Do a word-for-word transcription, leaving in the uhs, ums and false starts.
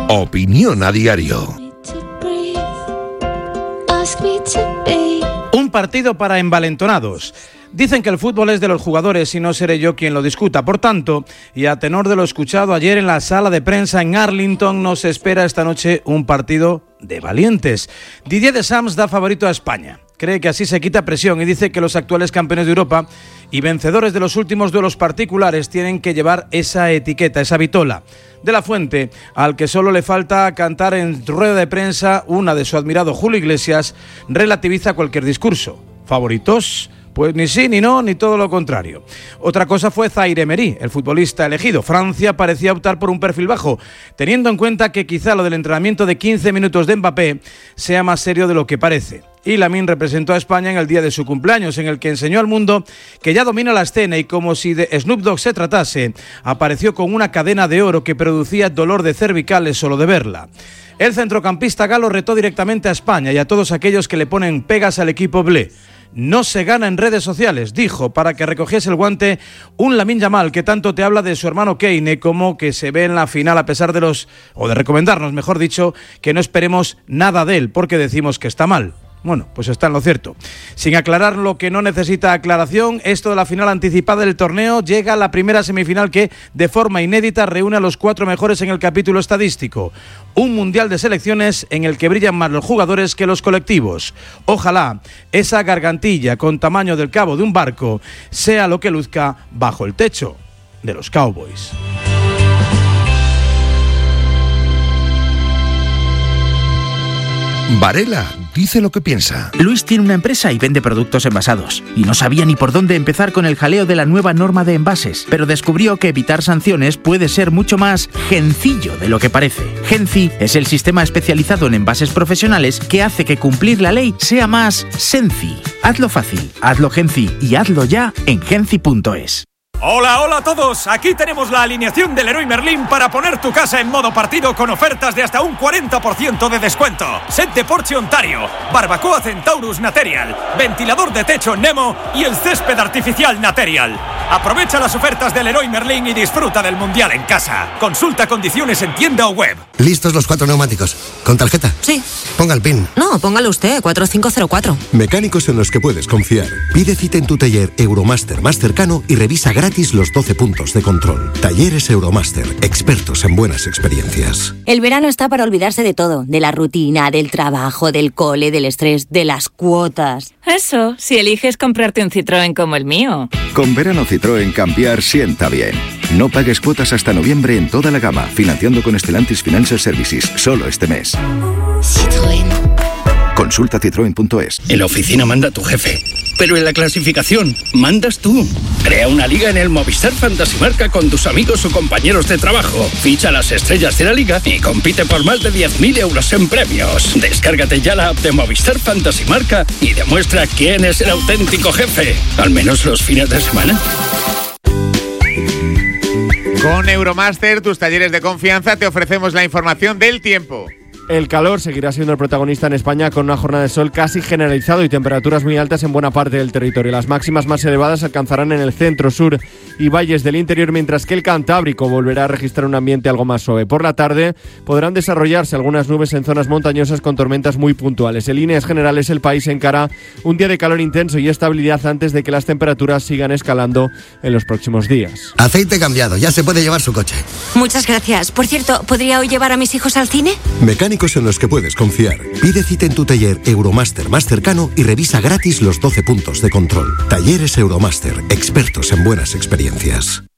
Opinión a diario. Un partido para envalentonados. Dicen que el fútbol es de los jugadores y no seré yo quien lo discuta. Por tanto, y a tenor de lo escuchado ayer en la sala de prensa en Arlington, nos espera esta noche un partido de valientes. Didier Deschamps da favorito a España. Cree que así se quita presión y dice que los actuales campeones de Europa y vencedores de los últimos duelos particulares tienen que llevar esa etiqueta, esa vitola. De la Fuente, al que solo le falta cantar en rueda de prensa una de su admirado Julio Iglesias, relativiza cualquier discurso. ¿Favoritos? Pues ni sí, ni no, ni todo lo contrario. Otra cosa fue Zaïre Emery, el futbolista elegido. Francia parecía optar por un perfil bajo, teniendo en cuenta que quizá lo del entrenamiento de quince minutos de Mbappé sea más serio de lo que parece. Y Lamine representó a España en el día de su cumpleaños, en el que enseñó al mundo que ya domina la escena y, como si de Snoop Dogg se tratase, apareció con una cadena de oro que producía dolor de cervicales solo de verla. El centrocampista galo retó directamente a España y a todos aquellos que le ponen pegas al equipo blé. No se gana en redes sociales, dijo, para que recogiese el guante un Lamine Yamal que tanto te habla de su hermano Kane como que se ve en la final, a pesar de los, o de recomendarnos, mejor dicho, que no esperemos nada de él porque decimos que está mal. Bueno, pues está en lo cierto. Sin aclarar lo que no necesita aclaración, esto de la final anticipada del torneo llega a la primera semifinal que, de forma inédita, reúne a los cuatro mejores en el capítulo estadístico. Un mundial de selecciones en el que brillan más los jugadores que los colectivos. Ojalá esa gargantilla con tamaño del cabo de un barco sea lo que luzca bajo el techo de los Cowboys. Varela dice lo que piensa. Luis tiene una empresa y vende productos envasados. Y no sabía ni por dónde empezar con el jaleo de la nueva norma de envases. Pero descubrió que evitar sanciones puede ser mucho más gencillo de lo que parece. Genci es el sistema especializado en envases profesionales que hace que cumplir la ley sea más senci. Hazlo fácil, hazlo Genci y hazlo ya en genci punto es. Hola, hola a todos. Aquí tenemos la alineación del Leroy Merlin para poner tu casa en modo partido con ofertas de hasta un cuarenta por ciento de descuento. Set de Porsche Ontario, barbacoa Centaurus Material, ventilador de techo Nemo y el césped artificial Material. Aprovecha las ofertas del Leroy Merlin y disfruta del Mundial en casa. Consulta condiciones en tienda o web. ¿Listos los cuatro neumáticos? ¿Con tarjeta? Sí. Ponga el PIN. No, póngalo usted, cuatro cinco cero cuatro. Mecánicos en los que puedes confiar. Pide cita en tu taller Euromaster más cercano y revisa gratis los doce puntos de control. Talleres Euromaster, expertos en buenas experiencias. El verano está para olvidarse de todo, de la rutina, del trabajo, del cole, del estrés, de las cuotas. Eso, si eliges comprarte un Citroën como el mío. Con verano Citroën cambiar sienta bien. No pagues cuotas hasta noviembre en toda la gama, financiando con Stellantis Financial Services, solo este mes. Citroën. Consulta citroen punto es. En la oficina manda tu jefe, pero en la clasificación mandas tú. Crea una liga en el Movistar Fantasy Marca con tus amigos o compañeros de trabajo. Ficha las estrellas de la liga y compite por más de diez mil euros en premios. Descárgate ya la app de Movistar Fantasy Marca y demuestra quién es el auténtico jefe, al menos los fines de semana. Con Euromaster, tus talleres de confianza, te ofrecemos la información del tiempo. El calor seguirá siendo el protagonista en España con una jornada de sol casi generalizado y temperaturas muy altas en buena parte del territorio. Las máximas más elevadas alcanzarán en el centro, sur y valles del interior, mientras que el Cantábrico volverá a registrar un ambiente algo más suave. Por la tarde podrán desarrollarse algunas nubes en zonas montañosas con tormentas muy puntuales. En líneas generales, el país encara un día de calor intenso y estabilidad antes de que las temperaturas sigan escalando en los próximos días. Aceite cambiado, ya se puede llevar su coche. Muchas gracias. Por cierto, ¿podría hoy llevar a mis hijos al cine? Mecánicos en los que puedes confiar. Pide cita en tu taller Euromaster más cercano y revisa gratis los doce puntos de control. Talleres Euromaster, expertos en buenas experiencias.